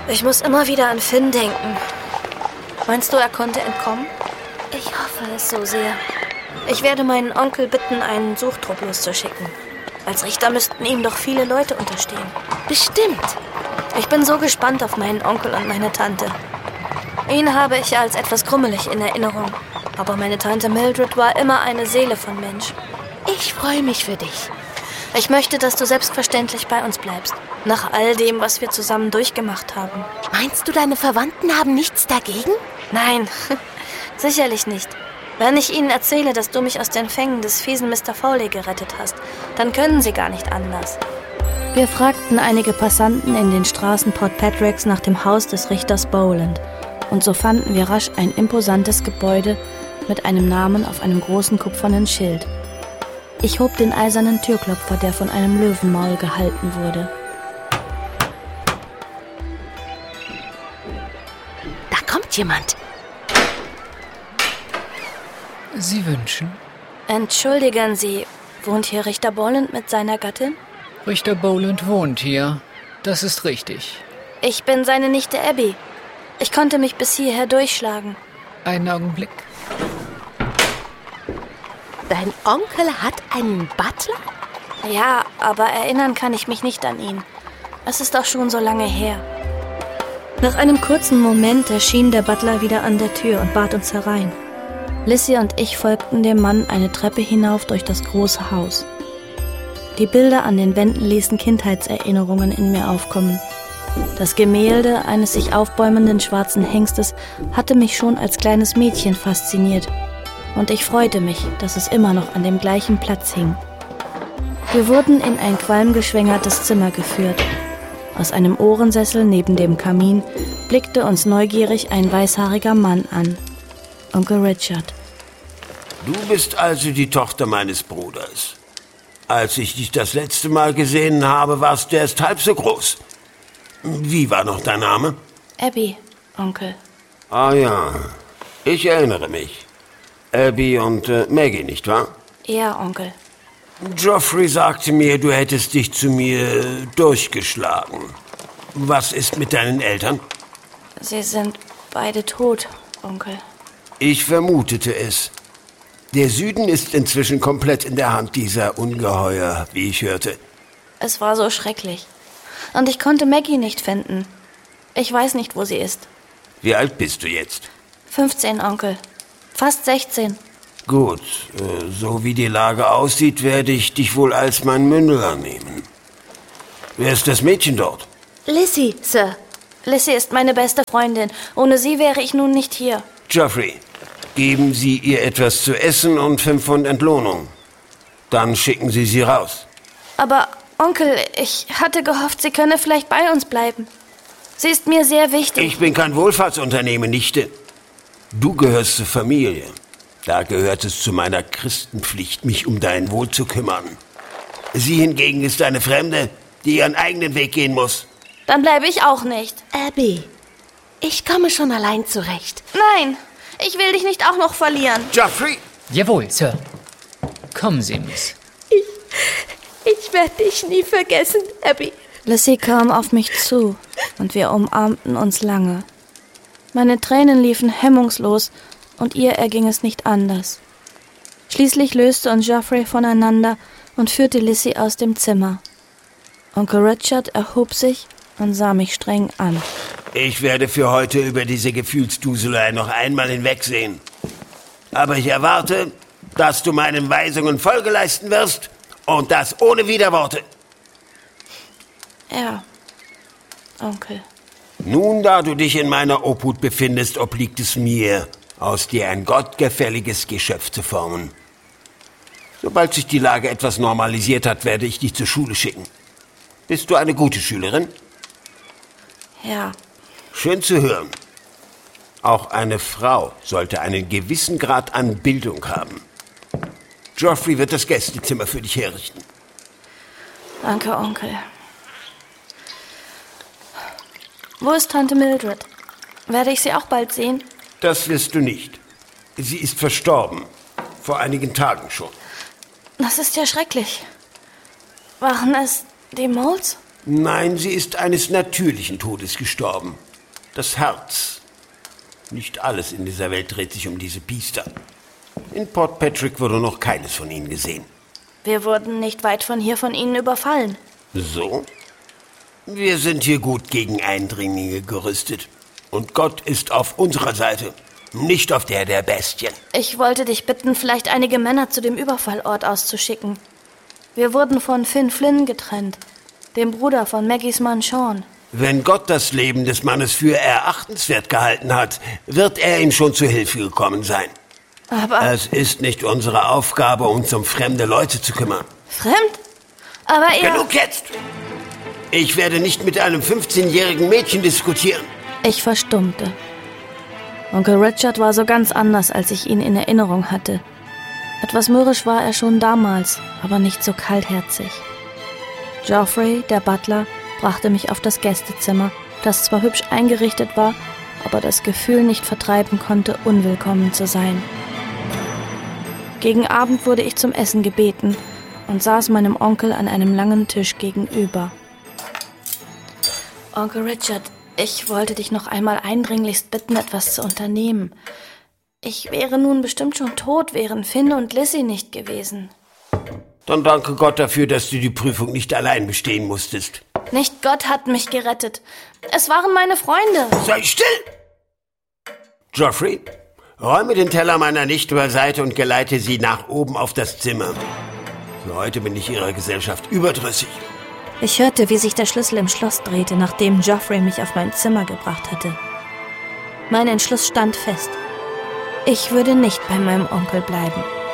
Ich muss immer wieder an Finn denken. Meinst du, er konnte entkommen? Ich hoffe es so sehr. Ich werde meinen Onkel bitten, einen Suchtrupp loszuschicken. Als Richter müssten ihm doch viele Leute unterstehen. Bestimmt. Ich bin so gespannt auf meinen Onkel und meine Tante. Ihn habe ich als etwas krummelig in Erinnerung. Aber meine Tante Mildred war immer eine Seele von Mensch. Ich freue mich für dich. Ich möchte, dass du selbstverständlich bei uns bleibst. Nach all dem, was wir zusammen durchgemacht haben. Meinst du, deine Verwandten haben nichts dagegen? Nein, sicherlich nicht. Wenn ich ihnen erzähle, dass du mich aus den Fängen des fiesen Mr. Foley gerettet hast, dann können sie gar nicht anders. Wir fragten einige Passanten in den Straßen Port Patricks nach dem Haus des Richters Boland. Und so fanden wir rasch ein imposantes Gebäude mit einem Namen auf einem großen kupfernen Schild. Ich hob den eisernen Türklopfer, der von einem Löwenmaul gehalten wurde. Da kommt jemand. Sie wünschen? Entschuldigen Sie, wohnt hier Richter Boland mit seiner Gattin? Richter Boland wohnt hier. Das ist richtig. Ich bin seine Nichte Abby. Ich konnte mich bis hierher durchschlagen. Einen Augenblick. Dein Onkel hat einen Butler? Ja, aber erinnern kann ich mich nicht an ihn. Es ist auch schon so lange her. Nach einem kurzen Moment erschien der Butler wieder an der Tür und bat uns herein. Lissy und ich folgten dem Mann eine Treppe hinauf durch das große Haus. Die Bilder an den Wänden ließen Kindheitserinnerungen in mir aufkommen. Das Gemälde eines sich aufbäumenden schwarzen Hengstes hatte mich schon als kleines Mädchen fasziniert. Und ich freute mich, dass es immer noch an dem gleichen Platz hing. Wir wurden in ein qualmgeschwängertes Zimmer geführt. Aus einem Ohrensessel neben dem Kamin blickte uns neugierig ein weißhaariger Mann an. Onkel Richard. Du bist also die Tochter meines Bruders. Als ich dich das letzte Mal gesehen habe, warst du erst halb so groß. Wie war noch dein Name? Abby, Onkel. Ah ja, ich erinnere mich. Abby und Maggie, nicht wahr? Ja, Onkel. Geoffrey sagte mir, du hättest dich zu mir durchgeschlagen. Was ist mit deinen Eltern? Sie sind beide tot, Onkel. Ich vermutete es. Der Süden ist inzwischen komplett in der Hand dieser Ungeheuer, wie ich hörte. Es war so schrecklich. Und ich konnte Maggie nicht finden. Ich weiß nicht, wo sie ist. Wie alt bist du jetzt? 15, Onkel. Fast 16. Gut, so wie die Lage aussieht, werde ich dich wohl als mein Mündler nehmen. Wer ist das Mädchen dort? Lissy, Sir. Lissy ist meine beste Freundin. Ohne sie wäre ich nun nicht hier. Geoffrey, geben Sie ihr etwas zu essen und 5 Pfund Entlohnung. Dann schicken Sie sie raus. Aber, Onkel, ich hatte gehofft, sie könne vielleicht bei uns bleiben. Sie ist mir sehr wichtig. Ich bin kein Wohlfahrtsunternehmen, Nichte. Du gehörst zur Familie. Da gehört es zu meiner Christenpflicht, mich um dein Wohl zu kümmern. Sie hingegen ist eine Fremde, die ihren eigenen Weg gehen muss. Dann bleibe ich auch nicht. Abby, ich komme schon allein zurecht. Nein, ich will dich nicht auch noch verlieren. Geoffrey! Jawohl, Sir. Kommen Sie, Miss. Ich werde dich nie vergessen, Abby. Lissy kam auf mich zu und wir umarmten uns lange. Meine Tränen liefen hemmungslos und ihr erging es nicht anders. Schließlich löste uns Geoffrey voneinander und führte Lissy aus dem Zimmer. Onkel Richard erhob sich und sah mich streng an. Ich werde für heute über diese Gefühlsduselei noch einmal hinwegsehen. Aber ich erwarte, dass du meinen Weisungen Folge leisten wirst und das ohne Widerworte. Ja, Onkel. Nun, da du dich in meiner Obhut befindest, obliegt es mir, aus dir ein gottgefälliges Geschöpf zu formen. Sobald sich die Lage etwas normalisiert hat, werde ich dich zur Schule schicken. Bist du eine gute Schülerin? Ja. Schön zu hören. Auch eine Frau sollte einen gewissen Grad an Bildung haben. Geoffrey wird das Gästezimmer für dich herrichten. Danke, Onkel. Wo ist Tante Mildred? Werde ich sie auch bald sehen? Das wirst du nicht. Sie ist verstorben. Vor einigen Tagen schon. Das ist ja schrecklich. Waren es die Moles? Nein, sie ist eines natürlichen Todes gestorben. Das Herz. Nicht alles in dieser Welt dreht sich um diese Biester. In Port Patrick wurde noch keines von ihnen gesehen. Wir wurden nicht weit von hier von ihnen überfallen. So? Wir sind hier gut gegen Eindringlinge gerüstet. Und Gott ist auf unserer Seite, nicht auf der Bestien. Ich wollte dich bitten, vielleicht einige Männer zu dem Überfallort auszuschicken. Wir wurden von Finn Flynn getrennt, dem Bruder von Maggies Mann Sean. Wenn Gott das Leben des Mannes für erachtenswert gehalten hat, wird er ihm schon zu Hilfe gekommen sein. Aber... Es ist nicht unsere Aufgabe, uns um fremde Leute zu kümmern. Fremd? Aber er... Genug jetzt! Ich werde nicht mit einem 15-jährigen Mädchen diskutieren. Ich verstummte. Onkel Richard war so ganz anders, als ich ihn in Erinnerung hatte. Etwas mürrisch war er schon damals, aber nicht so kaltherzig. Geoffrey, der Butler, brachte mich auf das Gästezimmer, das zwar hübsch eingerichtet war, aber das Gefühl nicht vertreiben konnte, unwillkommen zu sein. Gegen Abend wurde ich zum Essen gebeten und saß meinem Onkel an einem langen Tisch gegenüber. Onkel Richard, ich wollte dich noch einmal eindringlichst bitten, etwas zu unternehmen. Ich wäre nun bestimmt schon tot, wären Finn und Lizzie nicht gewesen. Dann danke Gott dafür, dass du die Prüfung nicht allein bestehen musstest. Nicht Gott hat mich gerettet. Es waren meine Freunde. Sei still! Geoffrey, räume den Teller meiner Nichte beiseite und geleite sie nach oben auf das Zimmer. Für heute bin ich ihrer Gesellschaft überdrüssig. Ich hörte, wie sich der Schlüssel im Schloss drehte, nachdem Geoffrey mich auf mein Zimmer gebracht hatte. Mein Entschluss stand fest. Ich würde nicht bei meinem Onkel bleiben.